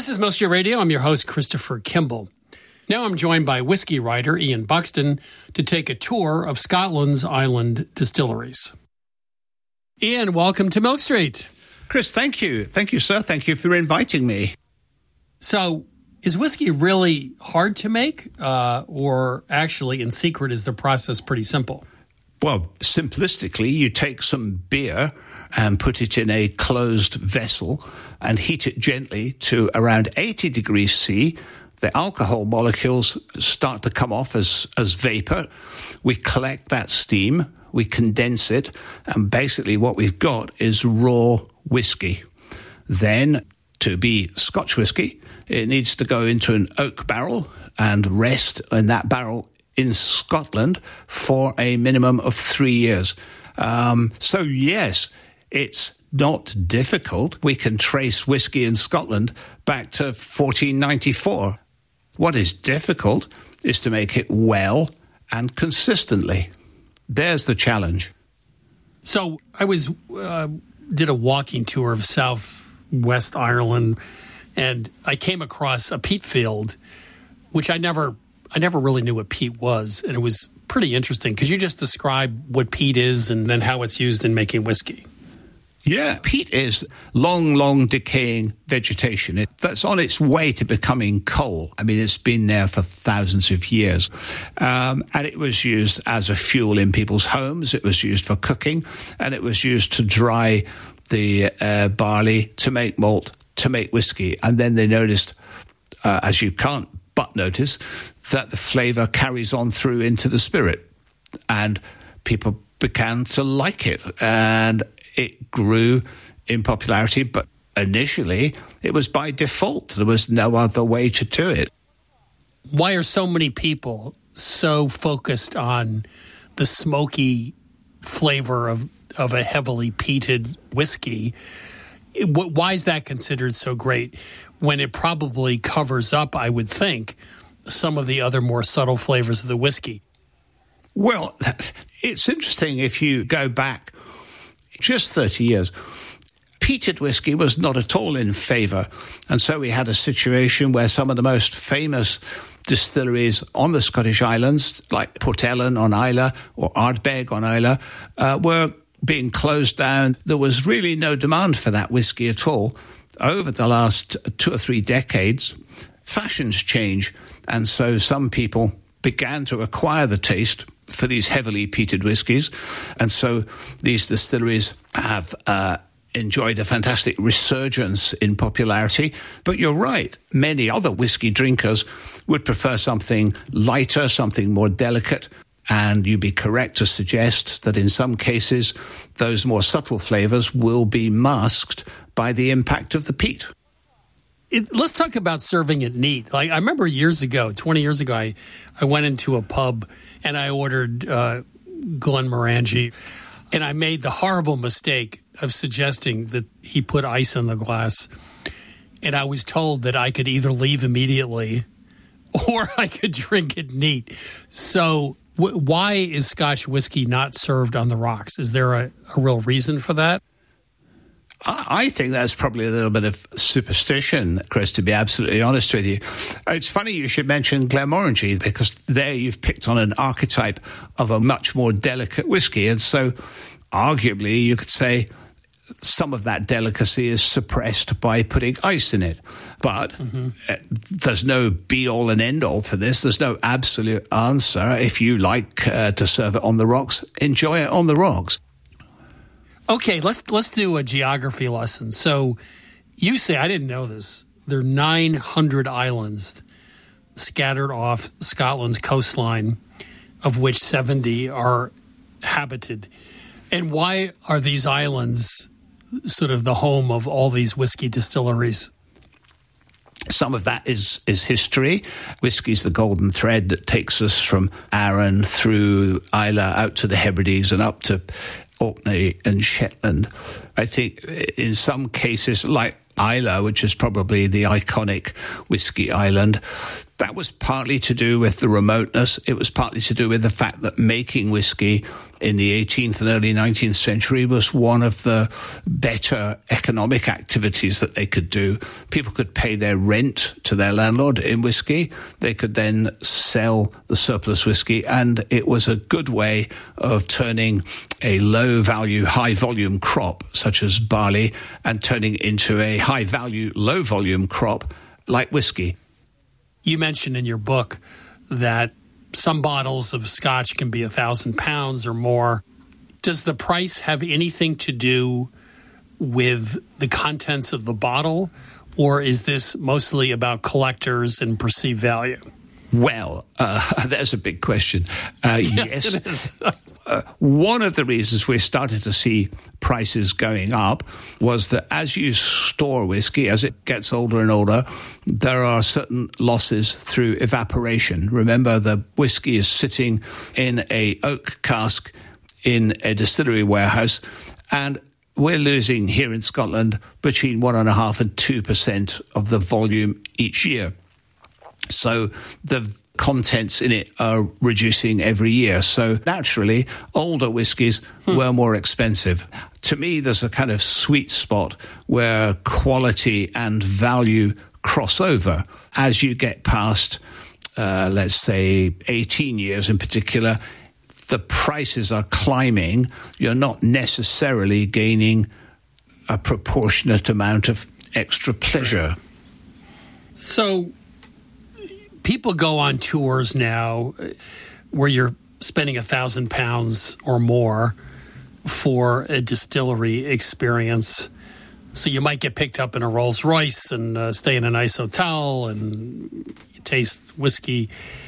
This is Most Your Radio. I'm your host, Christopher Kimball. Now I'm joined by whiskey writer Ian Buxton to take a tour of Scotland's island distilleries. Ian, welcome to Milk Street. Chris, thank you. Thank you, sir. Thank you for inviting me. So, is whiskey really hard to make? Or actually, in secret, is the process pretty simple? Well, simplistically, you take some beer and put it in a closed vessel and heat it gently to around 80 degrees C. The alcohol molecules start to come off as vapor. We collect that steam, we condense it, and basically what we've got is raw whiskey. Then, to be Scotch whiskey, it needs to go into an oak barrel and rest in that barrel in Scotland for a minimum of 3 years. So yes, it's not difficult. We can trace whiskey in Scotland back to 1494. What is difficult is to make it well and consistently. There's the challenge. So I did a walking tour of Southwest Ireland, and I came across a peat field, which I never really knew what peat was, and it was pretty interesting. Could you just describe what peat is and then how it's used in making whiskey? Yeah, peat is long decaying vegetation. That's on its way to becoming coal. I mean, it's been there for thousands of years. And it was used as a fuel in people's homes. It was used for cooking, and it was used to dry the barley, to make malt, to make whiskey. And then they noticed, as you can't but notice, that the flavour carries on through into the spirit. And people began to like it. And it grew in popularity, but initially it was by default. There was no other way to do it. Why are so many people so focused on the smoky flavor of a heavily peated whiskey? Why is that considered so great when it probably covers up, I would think, some of the other more subtle flavors of the whiskey? Well, it's interesting if you go back just 30 years. Peated whiskey was not at all in favour. And so we had a situation where some of the most famous distilleries on the Scottish Islands, like Port Ellen on Islay or Ardbeg on Islay, were being closed down. There was really no demand for that whiskey at all. Over the last 2 or 3 decades, fashions change. And so some people began to acquire the taste for these heavily peated whiskies. And so these distilleries have enjoyed a fantastic resurgence in popularity. But you're right, many other whiskey drinkers would prefer something lighter, something more delicate. And you'd be correct to suggest that in some cases, those more subtle flavours will be masked by the impact of the peat. Let's talk about serving it neat. Like I remember 20 years ago, I went into a pub and I ordered Glenmorangie, and I made the horrible mistake of suggesting that he put ice in the glass. And I was told that I could either leave immediately or I could drink it neat. So why is Scotch whiskey not served on the rocks? Is there a real reason for that? I think that's probably a little bit of superstition, Chris, to be absolutely honest with you. It's funny you should mention Glenmorangie, because there you've picked on an archetype of a much more delicate whiskey. And so arguably you could say some of that delicacy is suppressed by putting ice in it. But there's no be-all and end-all to this. There's no absolute answer. If you like to serve it on the rocks, enjoy it on the rocks. Okay, let's do a geography lesson. So you say, I didn't know this, there are 900 islands scattered off Scotland's coastline, of which 70 are habited. And why are these islands sort of the home of all these whiskey distilleries? Some of that is history. Whiskey's the golden thread that takes us from Arran through Islay out to the Hebrides and up to Orkney and Shetland. I think in some cases, like Islay, which is probably the iconic whiskey island, That was partly to do with the remoteness. It was partly to do with the fact that making whiskey in the 18th and early 19th century was one of the better economic activities that they could do. People could pay their rent to their landlord in whiskey. They could then sell the surplus whiskey, and it was a good way of turning a low-value, high-volume crop, such as barley, and turning it into a high-value, low-volume crop like whiskey. You mentioned in your book that some bottles of scotch can be 1,000 pounds or more. Does the price have anything to do with the contents of the bottle, or is this mostly about collectors and perceived value? Well, there's a big question. Yes, it is. One of the reasons we started to see prices going up was that as you store whiskey, as it gets older and older, there are certain losses through evaporation. Remember, the whiskey is sitting in a oak cask in a distillery warehouse, and we're losing here in Scotland between 1.5% and 2% of the volume each year. So the contents in it are reducing every year. So naturally, older whiskies were more expensive. To me, there's a kind of sweet spot where quality and value cross over. As you get past, let's say, 18 years in particular, the prices are climbing. You're not necessarily gaining a proportionate amount of extra pleasure. So people go on tours now where you're spending 1,000 pounds or more for a distillery experience. So you might get picked up in a Rolls Royce and stay in a nice hotel and taste whiskey.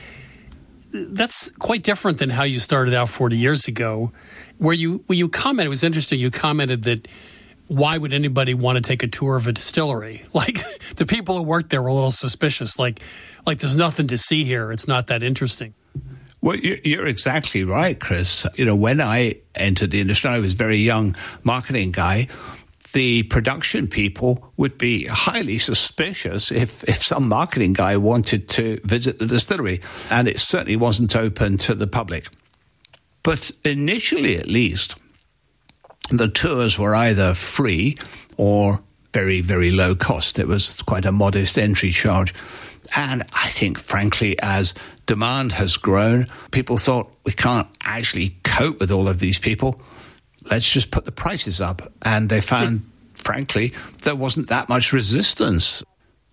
That's quite different than how you started out 40 years ago. Where you commented, it was interesting, you commented that why would anybody want to take a tour of a distillery? Like, the people who worked there were a little suspicious. Like there's nothing to see here. It's not that interesting. Well, you're exactly right, Chris. You know, when I entered the industry, I was a very young marketing guy. The production people would be highly suspicious if some marketing guy wanted to visit the distillery. And it certainly wasn't open to the public. But initially, at least, the tours were either free or very, very low cost. It was quite a modest entry charge. And I think, frankly, as demand has grown, people thought, we can't actually cope with all of these people. Let's just put the prices up. And they found, frankly, there wasn't that much resistance.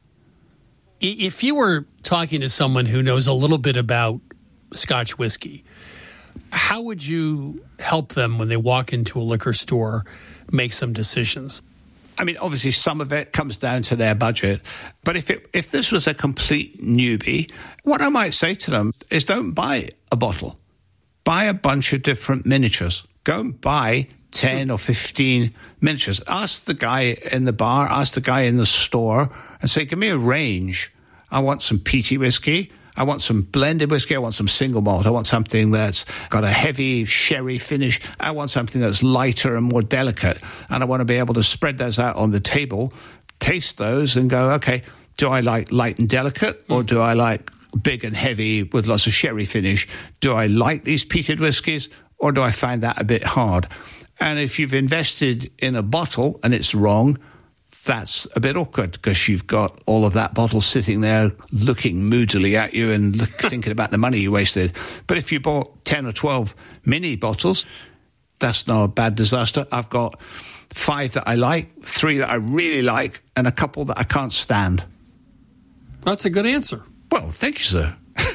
If you were talking to someone who knows a little bit about Scotch whiskey, how would you help them when they walk into a liquor store make some decisions? I mean, obviously, some of it comes down to their budget. But if this was a complete newbie, what I might say to them is don't buy a bottle. Buy a bunch of different miniatures. Go and buy 10 or 15 miniatures. Ask the guy in the bar, ask the guy in the store, and say, give me a range. I want some peaty whiskey. I want some blended whiskey. I want some single malt. I want something that's got a heavy sherry finish. I want something that's lighter and more delicate. And I want to be able to spread those out on the table, taste those and go, okay, do I like light and delicate, or do I like big and heavy with lots of sherry finish? Do I like these peated whiskies, or do I find that a bit hard? And if you've invested in a bottle and it's wrong, that's a bit awkward because you've got all of that bottle sitting there looking moodily at you and thinking about the money you wasted. But if you bought 10 or 12 mini bottles, that's not a bad disaster. I've got 5 that I like, 3 that I really like, and a couple that I can't stand. That's a good answer. Well, thank you, sir.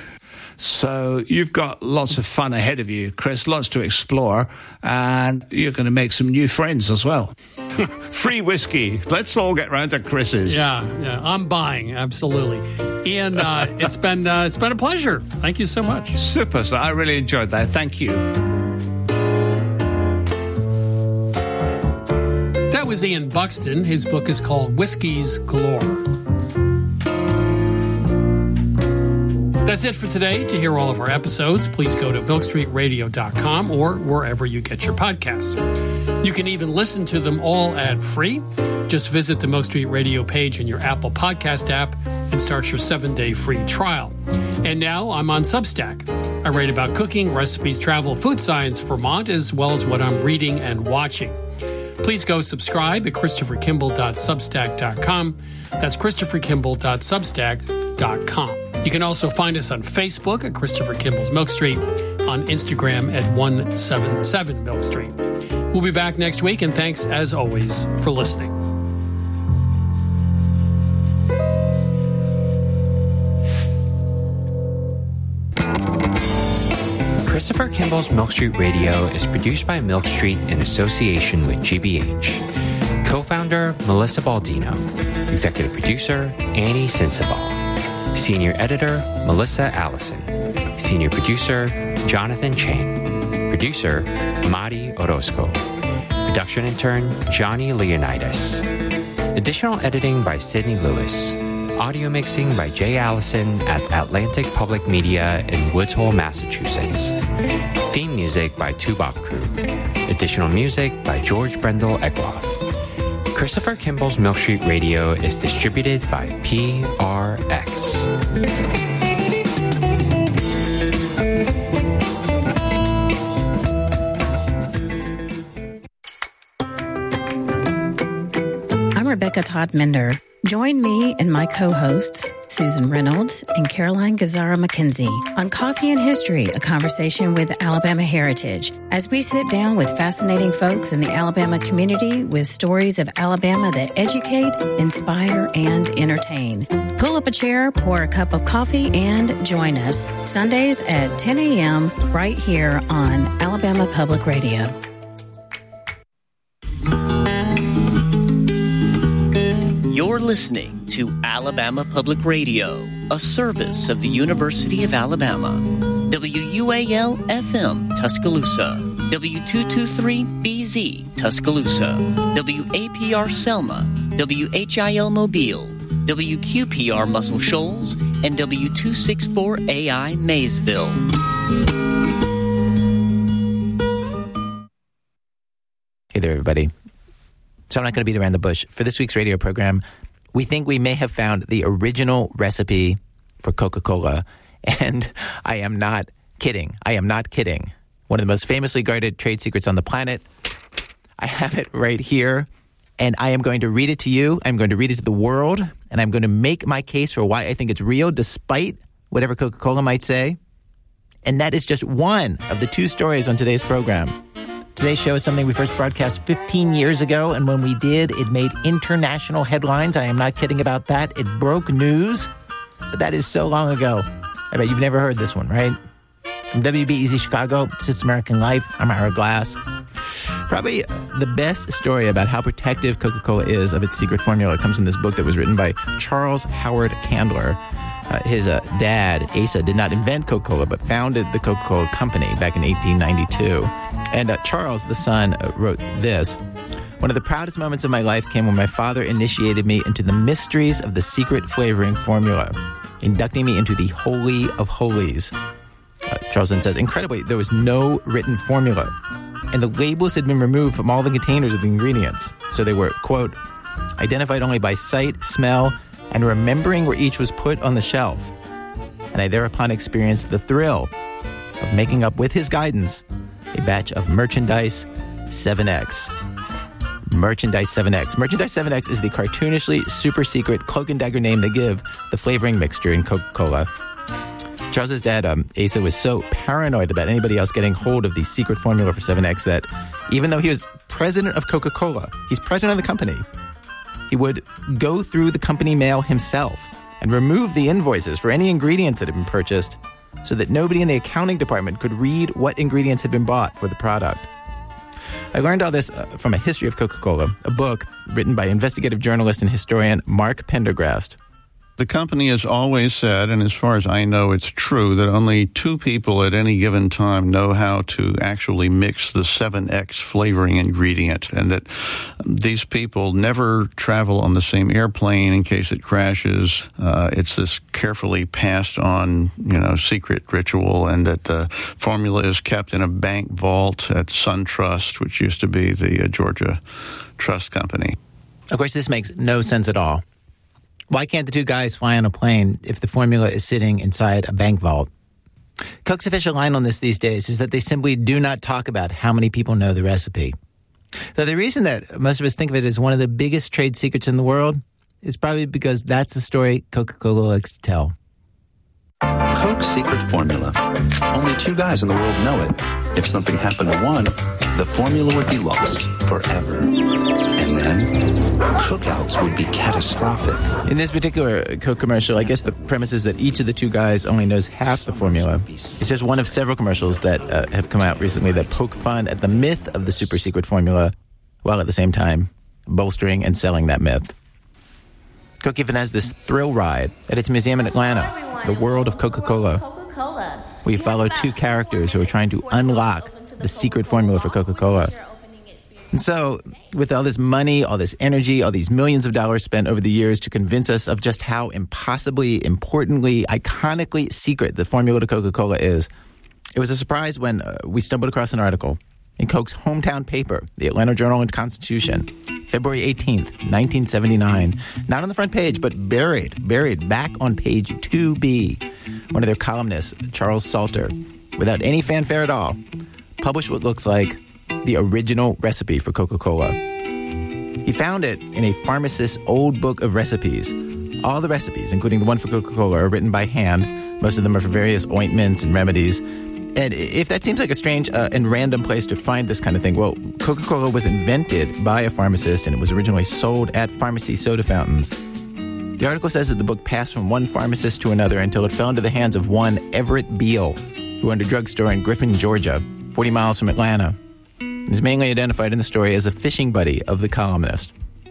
So you've got lots of fun ahead of you, Chris, lots to explore, and you're going to make some new friends as well. Free whiskey. Let's all get round to Chris's. Yeah, I'm buying, absolutely. Ian, it's been a pleasure. Thank you so much. Super, sir. I really enjoyed that. Thank you. That was Ian Buxton. His book is called Whiskies Galore. That's it for today. To hear all of our episodes, please go to milkstreetradio.com or wherever you get your podcasts. You can even listen to them all ad-free. Just visit the Milk Street Radio page in your Apple Podcast app and start your 7-day free trial. And now I'm on Substack. I write about cooking, recipes, travel, food science, Vermont, as well as what I'm reading and watching. Please go subscribe at christopherkimball.substack.com. That's christopherkimball.substack.com. You can also find us on Facebook at Christopher Kimball's Milk Street, on Instagram at 177 Milk Street. We'll be back next week, and thanks, as always, for listening. Christopher Kimball's Milk Street Radio is produced by Milk Street in association with GBH. Co-founder, Melissa Baldino. Executive producer, Annie Sensabaugh. Senior editor, Melissa Allison. Senior producer, Jonathan Chang. Producer, Mari Orozco. Production intern, Johnny Leonidas. Additional editing by Sidney Lewis. Audio mixing by Jay Allison at Atlantic Public Media in Woods Hole, Massachusetts. Theme music by Tubop Crew. Additional music by George Brendel Egloff. Christopher Kimball's Milk Street Radio is distributed by PRX. I'm Rebecca Todd-Mender. Join me and my co-hosts, Susan Reynolds and Caroline Gazzara-McKenzie, on Coffee and History, a conversation with Alabama heritage, as we sit down with fascinating folks in the Alabama community with stories of Alabama that educate, inspire, and entertain. Pull up a chair, pour a cup of coffee, and join us Sundays at 10 a.m. right here on Alabama Public Radio. You're listening to Alabama Public Radio, a service of the University of Alabama. WUAL-FM Tuscaloosa, W223BZ Tuscaloosa, WAPR Selma, WHIL Mobile, WQPR Muscle Shoals, and W264AI Maysville. Hey there, everybody. So I'm not going to beat around the bush. For this week's radio program, we think we may have found the original recipe for Coca-Cola. And I am not kidding. I am not kidding. One of the most famously guarded trade secrets on the planet. I have it right here. And I am going to read it to you. I'm going to read it to the world. And I'm going to make my case for why I think it's real, despite whatever Coca-Cola might say. And that is just one of the two stories on today's program. Today's show is something we first broadcast 15 years ago, and when we did, it made international headlines. I am not kidding about that. It broke news, but that is so long ago. I bet you've never heard this one, right? From WBEZ Chicago, This American Life, I'm Ira Glass. Probably the best story about how protective Coca-Cola is of its secret formula comes from this book that was written by Charles Howard Candler. His dad, Asa, did not invent Coca-Cola, but founded the Coca-Cola Company back in 1892. And Charles, the son, wrote this. One of the proudest moments of my life came when my father initiated me into the mysteries of the secret flavoring formula, inducting me into the Holy of Holies. Charles then says, incredibly, there was no written formula, and the labels had been removed from all the containers of the ingredients. So they were, quote, identified only by sight, smell, and remembering where each was put on the shelf. And I thereupon experienced the thrill of making up, with his guidance, a batch of Merchandise 7X. Merchandise 7X. Merchandise 7X is the cartoonishly super secret cloak and dagger name they give the flavoring mixture in Coca-Cola. Charles's dad, Asa, was so paranoid about anybody else getting hold of the secret formula for 7X that even though he was president of Coca-Cola, he's president of the company, he would go through the company mail himself and remove the invoices for any ingredients that had been purchased so that nobody in the accounting department could read what ingredients had been bought for the product. I learned all this from A History of Coca-Cola, a book written by investigative journalist and historian Mark Pendergrast. The company has always said, and as far as I know, it's true, that only 2 people at any given time know how to actually mix the 7X flavoring ingredient, and that these people never travel on the same airplane in case it crashes. It's this carefully passed on, secret ritual, and that the formula is kept in a bank vault at SunTrust, which used to be the Georgia Trust Company. Of course, this makes no sense at all. Why can't the 2 guys fly on a plane if the formula is sitting inside a bank vault? Coke's official line on this these days is that they simply do not talk about how many people know the recipe. Though the reason that most of us think of it as one of the biggest trade secrets in the world is probably because that's the story Coca-Cola likes to tell. Coke's secret formula. Only 2 guys in the world know it. If something happened to one, the formula would be lost forever. And then, cookouts would be catastrophic. In this particular Coke commercial, I guess the premise is that each of the 2 guys only knows half the formula. It's just one of several commercials that have come out recently that poke fun at the myth of the super secret formula, while at the same time bolstering and selling that myth. Coke even has this thrill ride at its museum in Atlanta, the world of Coca-Cola, where you follow 2 characters who are trying to unlock the secret formula for Coca-Cola. And so, with all this money, all this energy, all these millions of dollars spent over the years to convince us of just how impossibly, importantly, iconically secret the formula to Coca-Cola is, it was a surprise when we stumbled across an article in Coke's hometown paper, the Atlanta Journal and Constitution, February 18th, 1979. Not on the front page, but buried back on page 2B. One of their columnists, Charles Salter, without any fanfare at all, published what looks like the original recipe for Coca-Cola. He found it in a pharmacist's old book of recipes. All the recipes, including the one for Coca-Cola, are written by hand. Most of them are for various ointments and remedies. And if that seems like a strange and random place to find this kind of thing, well, Coca-Cola was invented by a pharmacist, and it was originally sold at pharmacy soda fountains. The article says that the book passed from one pharmacist to another until it fell into the hands of one Everett Beal, who owned a drugstore in Griffin, Georgia, 40 miles from Atlanta. He's mainly identified in the story as a fishing buddy of the columnist.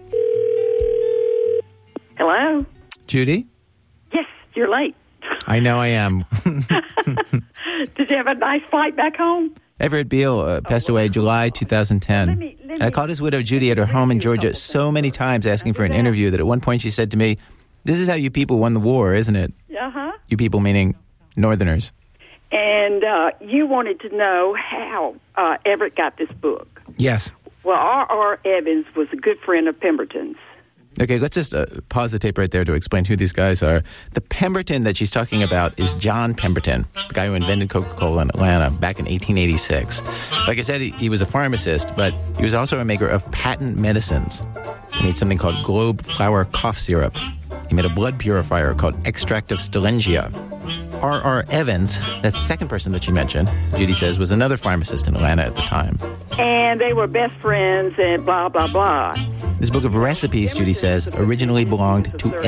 Hello? Judy? Yes, you're late. I know I am. Did you have a nice flight back home? Everett Beal passed away July 2010. And I called his widow Judy at her home in Georgia so many times asking for an interview that at one point she said to me, "This is how you people won the war, isn't it?" Uh-huh. You people meaning Northerners. And you wanted to know how Everett got this book. Yes. Well, R.R. Evans was a good friend of Pemberton's. Okay, let's just pause the tape right there to explain who these guys are. The Pemberton that she's talking about is John Pemberton, the guy who invented Coca-Cola in Atlanta back in 1886. Like I said, he was a pharmacist, but he was also a maker of patent medicines. He made something called Globe Flower Cough Syrup. He made a blood purifier called Extract of Stellengia. R.R. Evans, that second person that she mentioned, Judy says, was another pharmacist in Atlanta at the time. And they were best friends and blah, blah, blah. This book of recipes, Judy says, originally belonged to